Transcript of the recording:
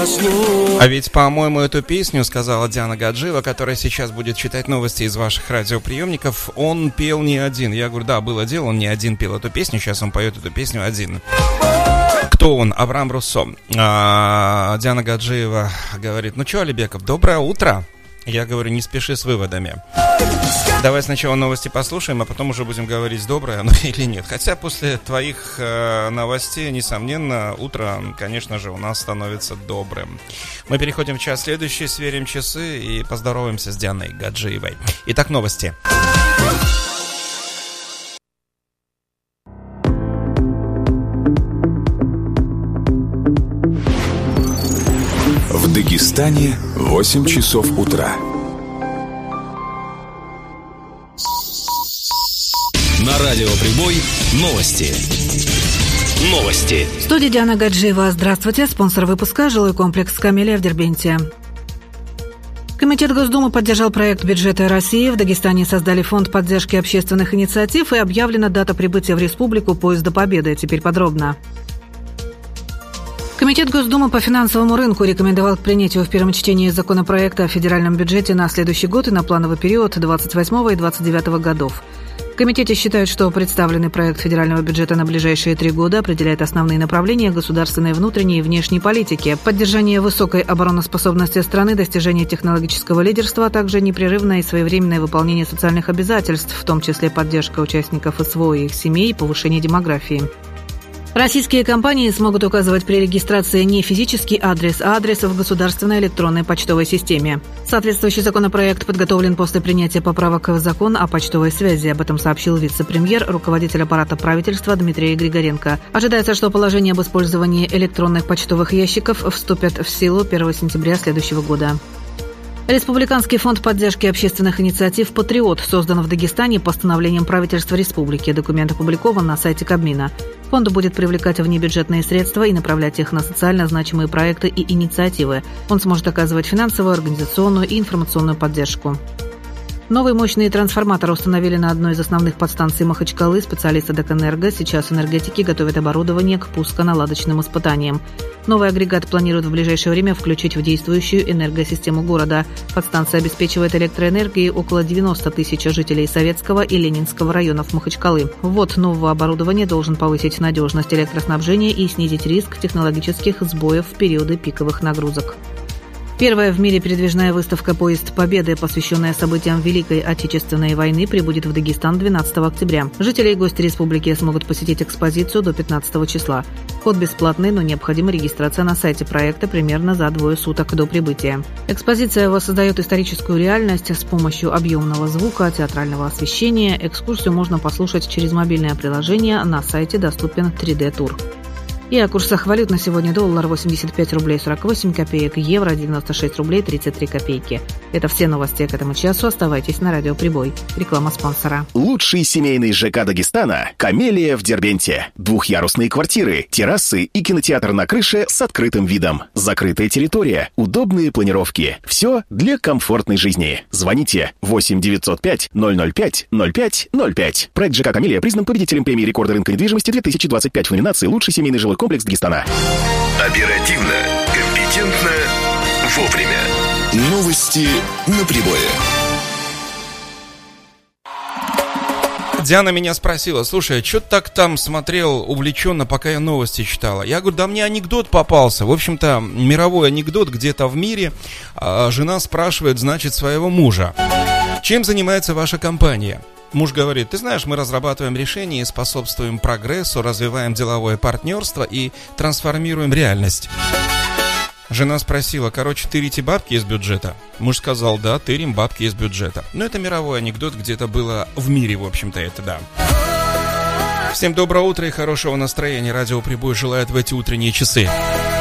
А ведь, по-моему, эту песню сказала Диана Гаджиева, которая сейчас будет читать новости из ваших радиоприемников. Он пел не один. Я говорю, да, было дело, он не один пел эту песню, сейчас он поет эту песню один. Кто он? Авраам Руссо. Диана Гаджиева говорит, ну что, Алибеков, доброе утро. Я говорю, не спеши с выводами. Давай сначала новости послушаем, а потом уже будем говорить, доброе оно или нет. Хотя после твоих новостей, несомненно, утро, конечно же, у нас становится добрым. Мы переходим в час следующий, сверим часы и поздороваемся с Дианой Гаджиевой. Итак, новости. В Дагестане 8 часов утра. На радио Прибой новости. Новости. В студии Диана Гаджиева. Здравствуйте. Спонсор выпуска – жилой комплекс «Камелия» в Дербенте. Комитет Госдумы поддержал проект бюджета России. В Дагестане создали фонд поддержки общественных инициатив и объявлена дата прибытия в республику поезда «Победы». Теперь подробно. Комитет Госдумы по финансовому рынку рекомендовал к принятию в первом чтении законопроекта о федеральном бюджете на следующий год и на плановый период 28 и 29 годов. В комитете считают, что представленный проект федерального бюджета на ближайшие 3 года определяет основные направления государственной внутренней и внешней политики, поддержание высокой обороноспособности страны, достижение технологического лидерства, а также непрерывное и своевременное выполнение социальных обязательств, в том числе поддержка участников СВО и их семей и повышение демографии. Российские компании смогут указывать при регистрации не физический адрес, а адрес в государственной электронной почтовой системе. Соответствующий законопроект подготовлен после принятия поправок в закон о почтовой связи. Об этом сообщил вице-премьер, руководитель аппарата правительства Дмитрий Григоренко. Ожидается, что положения об использовании электронных почтовых ящиков вступят в силу 1 сентября следующего года. Республиканский фонд поддержки общественных инициатив «Патриот» создан в Дагестане постановлением правительства республики. Документ опубликован на сайте Кабмина. Фонд будет привлекать внебюджетные средства и направлять их на социально значимые проекты и инициативы. Он сможет оказывать финансовую, организационную и информационную поддержку. Новый мощный трансформатор установили на одной из основных подстанций Махачкалы. Специалисты Дэкэнерго сейчас энергетики готовят оборудование к пусконаладочным испытаниям. Новый агрегат планируют в ближайшее время включить в действующую энергосистему города. Подстанция обеспечивает электроэнергией около 90 тысяч жителей Советского и Ленинского районов Махачкалы. Ввод нового оборудования должен повысить надежность электроснабжения и снизить риск технологических сбоев в периоды пиковых нагрузок. Первая в мире передвижная выставка «Поезд Победы», посвященная событиям Великой Отечественной войны, прибудет в Дагестан 12 октября. Жители и гости республики смогут посетить экспозицию до 15 числа. Вход бесплатный, но необходима регистрация на сайте проекта примерно за 2 суток до прибытия. Экспозиция воссоздает историческую реальность с помощью объемного звука, театрального освещения. Экскурсию можно послушать через мобильное приложение. На сайте доступен 3D-тур. И о курсах валют на сегодня: доллар 85 рублей 48 копеек, евро 96 рублей 33 копейки. Это все новости к этому часу. Оставайтесь на радио Прибой. Реклама спонсора. Лучший семейный ЖК Дагестана «Камелия» в Дербенте. Двухъярусные квартиры, террасы и кинотеатр на крыше с открытым видом. Закрытая территория, удобные планировки. Все для комфортной жизни. Звоните 8 905 005 05 05. Проект ЖК «Камелия» признан победителем премии рекорда рынка недвижимости 2025 в номинации «Лучший семейный жилой комплекс Дагестана». Оперативно, компетентно, вовремя. Новости на Прибое. Диана меня спросила: слушай, что ты так там смотрел увлеченно, пока я новости читала? Я говорю, да мне анекдот попался. В общем-то, мировой анекдот где-то в мире. Жена спрашивает, значит, своего мужа: чем занимается ваша компания? Муж говорит: ты знаешь, мы разрабатываем решения и способствуем прогрессу, развиваем деловое партнерство и трансформируем реальность. Жена спросила: короче, тырите бабки из бюджета? Муж сказал: да, тырим бабки из бюджета. Но это мировой анекдот, где-то было в мире, в общем-то, это да. Всем доброе утро и хорошего настроения. Радио Прибой желает в эти утренние часы.